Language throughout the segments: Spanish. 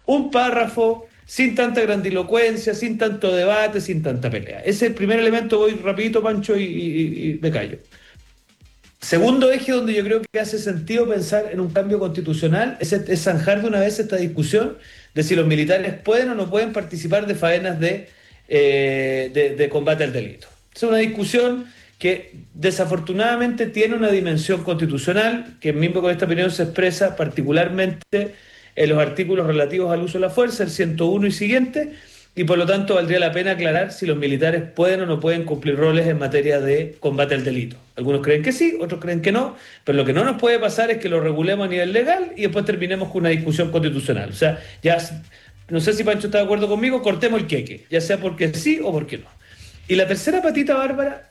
un párrafo, sin tanta grandilocuencia, sin tanto debate, sin tanta pelea. Ese es el primer elemento, voy rapidito, Pancho, y me callo. Segundo eje donde yo creo que hace sentido pensar en un cambio constitucional es zanjar de una vez esta discusión de si los militares pueden o no pueden participar de faenas de combate al delito. Es una discusión que desafortunadamente tiene una dimensión constitucional, que mismo con esta opinión se expresa particularmente en los artículos relativos al uso de la fuerza, el 101 y siguiente, y por lo tanto valdría la pena aclarar si los militares pueden o no pueden cumplir roles en materia de combate al delito. Algunos creen que sí, otros creen que no, pero lo que no nos puede pasar es que lo regulemos a nivel legal y después terminemos con una discusión constitucional. O sea, ya no sé si Pancho está de acuerdo conmigo, cortemos el queque, ya sea porque sí o porque no. Y la tercera patita, Bárbara,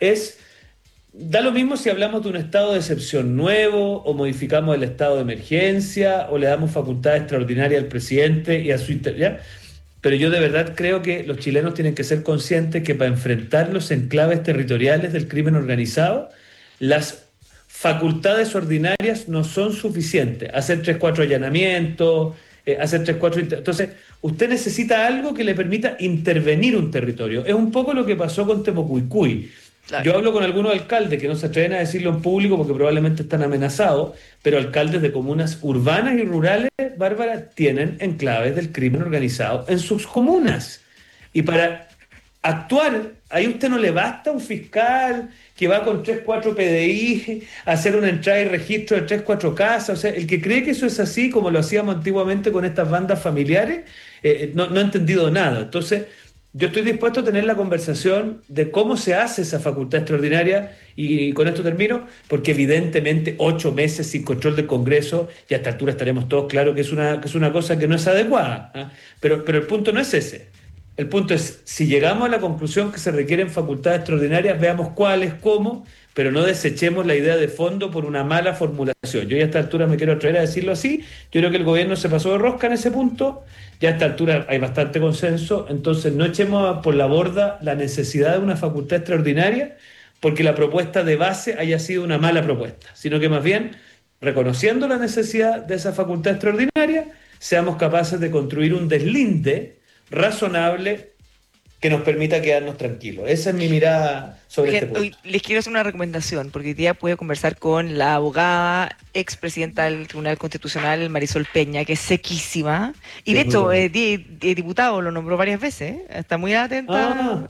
da lo mismo si hablamos de un estado de excepción nuevo o modificamos el estado de emergencia o le damos facultad extraordinaria al presidente y a su ¿ya? Pero yo de verdad creo que los chilenos tienen que ser conscientes que para enfrentar los enclaves territoriales del crimen organizado, las facultades ordinarias no son suficientes. Hacer 3, 4 allanamientos, hacer 3, 4... Entonces, usted necesita algo que le permita intervenir un territorio. Es un poco lo que pasó con Temucuicui. Claro. Yo hablo con algunos alcaldes que no se atreven a decirlo en público porque probablemente están amenazados, pero alcaldes de comunas urbanas y rurales, Bárbara, tienen enclaves del crimen organizado en sus comunas. Y para actuar, ahí usted no le basta un fiscal que va con 3, 4 PDI a hacer una entrada y registro de 3, 4 casas. O sea, el que cree que eso es así, como lo hacíamos antiguamente con estas bandas familiares, no ha entendido nada. Entonces, yo estoy dispuesto a tener la conversación de cómo se hace esa facultad extraordinaria y con esto termino, porque evidentemente 8 meses sin control del Congreso y a esta altura estaremos todos claros que es una cosa que no es adecuada, ¿eh? Pero el punto no es ese. El punto es, si llegamos a la conclusión que se requieren facultades extraordinarias, veamos cuáles, cómo, pero no desechemos la idea de fondo por una mala formulación. Yo ya a esta altura me quiero atrever a decirlo así, yo creo que el gobierno se pasó de rosca en ese punto, ya a esta altura hay bastante consenso, entonces no echemos por la borda la necesidad de una facultad extraordinaria porque la propuesta de base haya sido una mala propuesta, sino que más bien, reconociendo la necesidad de esa facultad extraordinaria, seamos capaces de construir un deslinde razonable que nos permita quedarnos tranquilos. Esa es mi mirada sobre este punto. Hoy les quiero hacer una recomendación, porque hoy día pude conversar con la abogada expresidenta del Tribunal Constitucional, Marisol Peña, que es sequísima, y de hecho, diputado lo nombró varias veces, está muy atenta,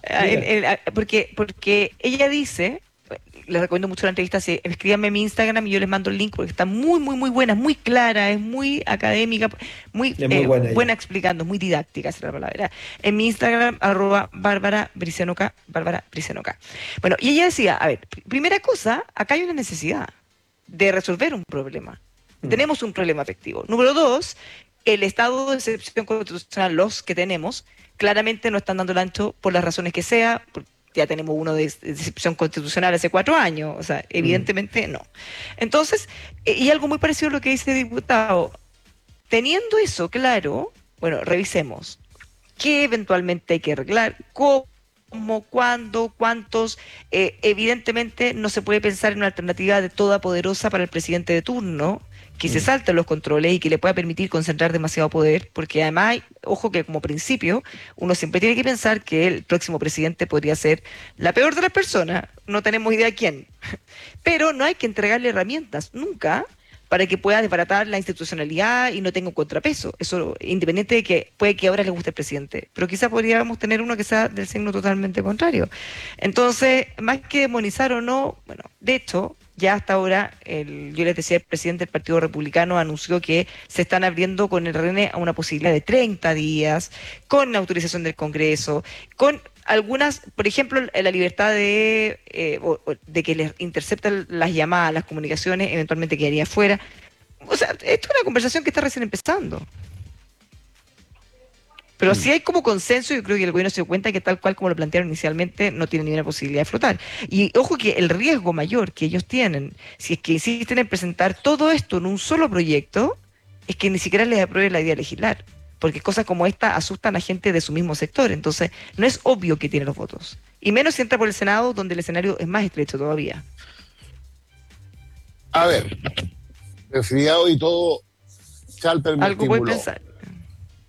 porque ella dice, les recomiendo mucho la entrevista, escríbanme en mi Instagram y yo les mando el link, porque está muy, muy, muy buena, es muy clara, es muy académica, muy buena explicando, muy didáctica, esa es la palabra. En mi Instagram, @Bárbara Briceñoca. Bueno, y ella decía, a ver, primera cosa, acá hay una necesidad de resolver un problema. Tenemos un problema efectivo. Número 2, el estado de excepción constitucional, los que tenemos, claramente no están dando el ancho por las razones que sea, ya tenemos uno de excepción constitucional hace 4 años, o sea, evidentemente no. Entonces, y algo muy parecido a lo que dice el diputado, teniendo eso claro, bueno, revisemos qué eventualmente hay que arreglar, cómo, cuándo, cuántos. Evidentemente no se puede pensar en una alternativa de toda poderosa para el presidente de turno, que se salten los controles y que le pueda permitir concentrar demasiado poder, porque además, ojo que como principio, uno siempre tiene que pensar que el próximo presidente podría ser la peor de las personas, no tenemos idea quién, pero no hay que entregarle herramientas nunca para que pueda desbaratar la institucionalidad y no tenga un contrapeso. Eso, independiente de que puede que ahora le guste el presidente, pero quizás podríamos tener uno que sea del signo totalmente contrario. Entonces, más que demonizar o no, bueno, de hecho, ya hasta ahora, yo les decía, el presidente del Partido Republicano anunció que se están abriendo con el RN a una posibilidad de 30 días, con la autorización del Congreso, con algunas, por ejemplo, la libertad de que les intercepten las llamadas, las comunicaciones, eventualmente quedaría fuera. O sea, esto es una conversación que está recién empezando. Pero sí hay como consenso, yo creo que el gobierno se dio cuenta que tal cual como lo plantearon inicialmente no tiene ninguna posibilidad de flotar. Y ojo que el riesgo mayor que ellos tienen, si es que insisten en presentar todo esto en un solo proyecto, es que ni siquiera les apruebe la idea de legislar. Porque cosas como esta asustan a gente de su mismo sector. Entonces, no es obvio que tiene los votos. Y menos si entra por el Senado, donde el escenario es más estrecho todavía. A ver, resfriado y todo, Chalper me Algo puede estimuló. pensar.